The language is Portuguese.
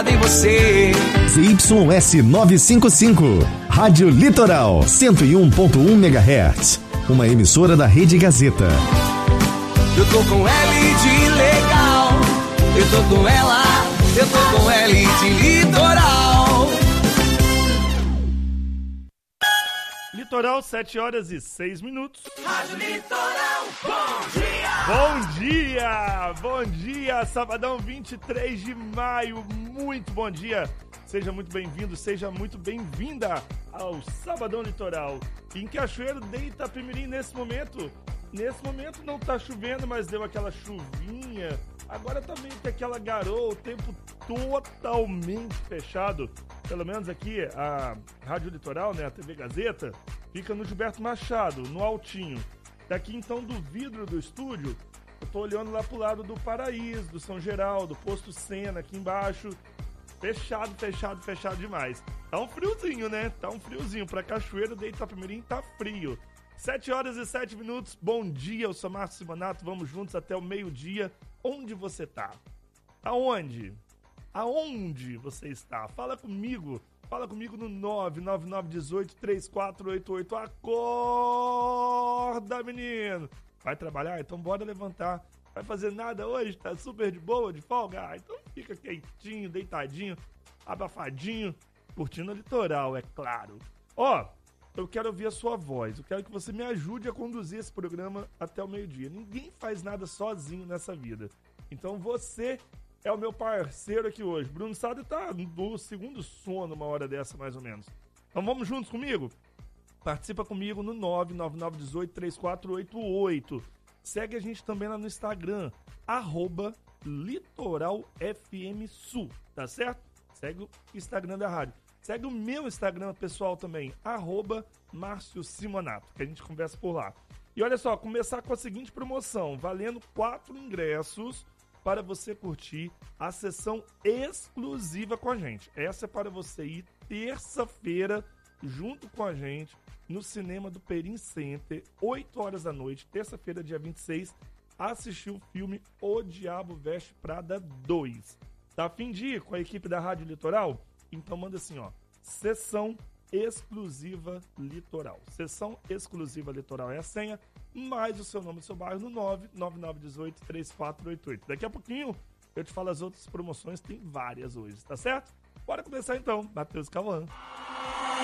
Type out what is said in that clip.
Em você. ZYS 955, Rádio Litoral 101.1 MHz, uma emissora da Rede Gazeta. Eu tô com L de legal, eu tô com ela, eu tô com L de litoral. Litoral, 7h06. Rádio Litoral, bom dia! Bom dia! Bom dia! Sabadão 23 de maio, muito bom dia! Seja muito bem-vindo, seja muito bem-vinda ao Sabadão Litoral. Em Cachoeiro de Itapemirim, nesse momento não tá chovendo, mas deu aquela chuvinha. Agora também tem aquela garoa, o tempo totalmente fechado. Pelo menos aqui, a Rádio Litoral, né, a TV Gazeta, fica no Gilberto Machado, no Altinho. Daqui então do vidro do estúdio, eu tô olhando lá pro lado do Paraíso, do São Geraldo, do Posto Sena aqui embaixo. Fechado demais. Tá um friozinho, né? Tá um friozinho. Pra Cachoeiro de Itapemirim tá frio. 7h07. Bom dia, eu sou Márcio Simonato. Vamos juntos até o meio-dia. Onde você tá? Aonde? Aonde você está? Fala comigo no 999183488. Acorda, menino! Vai trabalhar? Então bora levantar. Vai fazer nada hoje? Tá super de boa, de folga? Ah, então fica quietinho, deitadinho, abafadinho, curtindo o litoral, é claro. Ó, eu quero ouvir a sua voz. Eu quero que você me ajude a conduzir esse programa até o meio-dia. Ninguém faz nada sozinho nessa vida. Então você é o meu parceiro aqui hoje. Bruno Sade tá no segundo sono, uma hora dessa mais ou menos. Então vamos juntos comigo? Participa comigo no 999183488. Segue a gente também lá no Instagram, @LitoralFMSul, tá certo? Segue o Instagram da rádio. Segue o meu Instagram pessoal também, @Márcio Simonato, que a gente conversa por lá. E olha só, começar com a seguinte promoção, valendo 4 ingressos para você curtir a sessão exclusiva com a gente. Essa é para você ir terça-feira junto com a gente no cinema do Perim Center, 8 horas da noite, terça-feira, dia 26, assistir o filme O Diabo Veste Prada 2. Tá a fim de ir com a equipe da Rádio Litoral? Então manda assim, ó, sessão exclusiva litoral. Sessão exclusiva litoral é a senha, mais o seu nome e seu bairro no 999183488. Daqui a pouquinho eu te falo as outras promoções, tem várias hoje, tá certo? Bora começar então, Matheus Cauã.